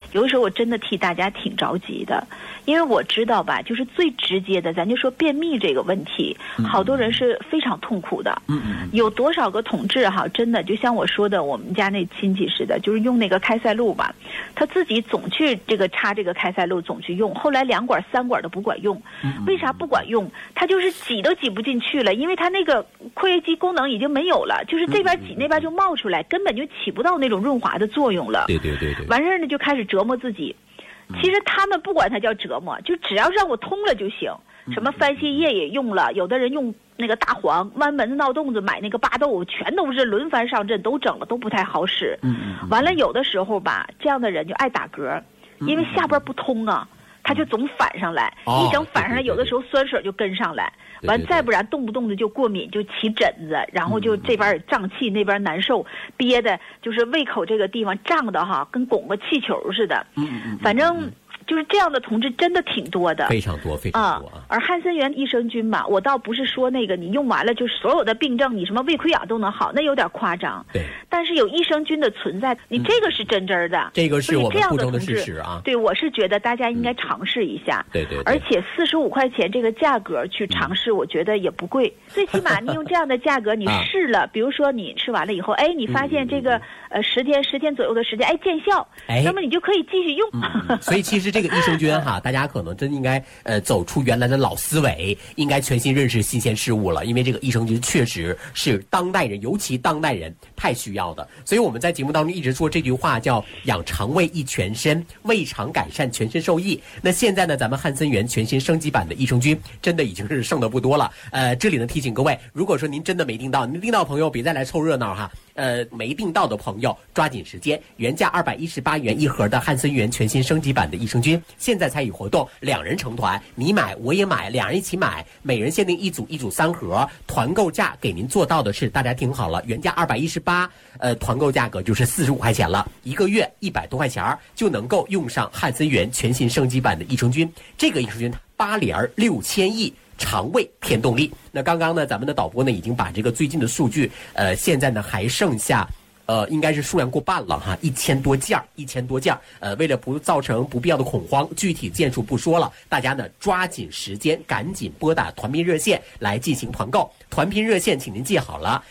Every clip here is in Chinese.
有的时候我真的替大家挺着急的，因为我知道吧，就是最直接的，咱就说便秘这个问题，好多人是非常痛苦的。有多少个同志哈，真的就像我说的，我们家那亲戚似的，就是用那个开塞露吧，他自己总去这个插这个开塞露，总去用，后来2管3管都不管用。为啥不管用？他就是挤都挤不进去了，因为他那个括约肌功能已经没有了，就是这边挤那边就冒出来，根本就起不到那种润滑的作用了。 对。 完事儿呢，就开始折磨自己。其实他们不管它叫折磨，就只要让我通了就行。什么番泻叶也用了，有的人用那个大黄，弯门子闹洞子买那个巴豆，全都是轮番上阵，都整了，都不太好使。完了有的时候吧，这样的人就爱打嗝，因为下边不通啊，他就总反上来，一整反上来，有的时候酸水就跟上来。完再不然动不动的就过敏，就起疹子，然后就这边胀气，那边难受，憋的就是胃口这个地方胀的哈，跟拱个气球似的。反正就是这样的同志真的挺多的， 非常多啊。 而汉森源益生菌吧，我倒不是说那个你用完了就所有的病症，你什么胃溃疡都能好，那有点夸张。 对。 但是有益生菌的存在，你这个是真真的。 这个是我们不争的事实啊。 对，我是觉得大家应该尝试一下。 对。 而且45块钱这个价格去尝试，我觉得也不贵。最起码你用这样的价格，你试了，比如说你吃完了以后，你发现这个10天左右的时间，见效，那么你就可以继续用。 所以其实这个益生菌哈，大家可能真应该走出原来的老思维，应该全新认识新鲜事物了。因为这个益生菌确实是当代人，尤其当代人太需要的。所以我们在节目当中一直说这句话叫养肠胃益全身，胃肠改善全身受益。那现在呢，咱们汉森源全新升级版的益生菌真的已经是剩的不多了。这里呢提醒各位，如果说您真的没订到，您订到朋友别再来凑热闹哈。没订到的朋友抓紧时间，原价218元一盒的汉森源全新升级版的益生菌，现在参与活动，2人成团，你买我也买，2人一起买，每人限定一组3盒，团购价给您做到的是，大家听好了，原价218，团购价格就是45块钱了，一个月100多块钱就能够用上汉森源全新升级版的益生菌。这个益生菌8联6000亿。肠胃添动力。那刚刚呢，咱们的导播呢已经把这个最近的数据，现在呢还剩下，应该是数量过半了哈，1000多件，1000多件。为了不造成不必要的恐慌，具体件数不说了，大家呢抓紧时间，赶紧拨打团拼热线来进行团购。团拼热线，请您记好了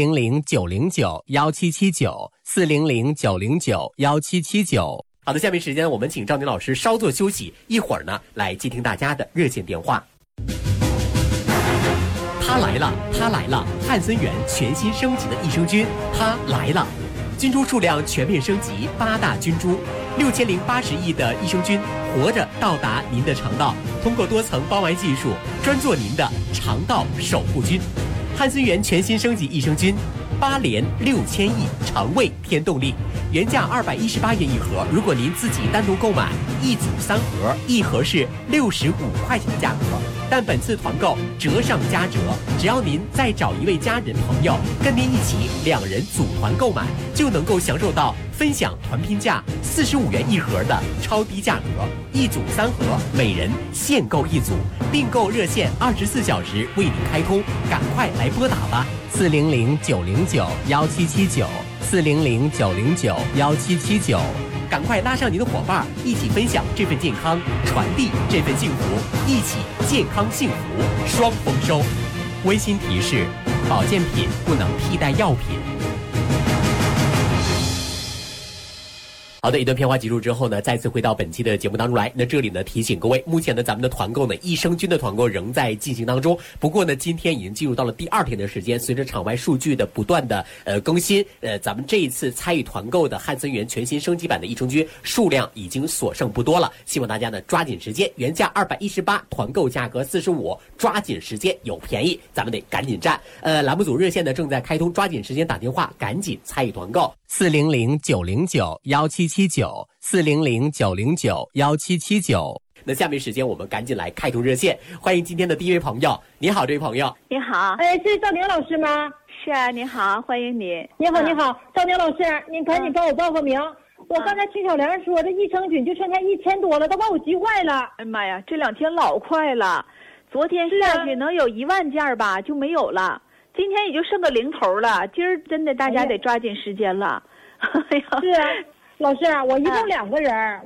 ，400-909-1779，400-909-1779。好的，下面时间我们请赵宁老师稍作休息，一会儿呢来接听大家的热线电话。它来了，它来了！汉森源全新升级的益生菌，它来了！菌株数量全面升级，8大菌株，6080亿的益生菌，活着到达您的肠道，通过多层包埋技术，专做您的肠道守护菌。汉森源全新升级益生菌，8联6000亿，肠胃添动力，原价218元一盒，如果您自己单独购买，一组3盒，一盒是65块钱的价格。但本次团购折上加折，只要您再找一位家人朋友跟您一起，2人组团购买，就能够享受到分享团拼价45元一盒的超低价格，一组3盒，每人限购一组。订购热线24小时为您开通，赶快来拨打吧！400-909-1779，400-909-1779，赶快拉上您的伙伴，一起分享这份健康，传递这份幸福，一起健康幸福双丰收。温馨提示：保健品不能替代药品。好的，一段片花结束之后呢，再次回到本期的节目当中来。那这里呢提醒各位，目前呢咱们的团购呢，益生菌的团购仍在进行当中。不过呢，今天已经进入到了第2天的时间，随着场外数据的不断的更新，咱们这一次参与团购的汉森源全新升级版的益生菌数量已经所剩不多了。希望大家呢抓紧时间，原价218，团购价格45，抓紧时间有便宜，咱们得赶紧占。栏目组热线呢正在开通，抓紧时间打电话，赶紧参与团购。400-909-1779，400-909-1779。那下面时间我们赶紧来开通热线，欢迎今天的第一位朋友。你好，这位朋友。 你好， 是赵宁老师吗？ 是啊，你好，欢迎你。 你好，你好，赵宁老师，您赶紧帮我报个名。我刚才听小梁说，这益生菌就剩下1000多了，都把我急坏了。 哎妈呀，这2天老快了，昨天下去能有1万件吧，就没有了。今天也就剩个零头了，今儿真的大家得抓紧时间了。 是啊，老师，我一共2个人。